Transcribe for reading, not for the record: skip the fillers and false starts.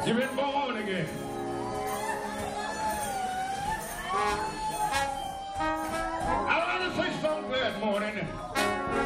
You've been born again. I want to say something that morning.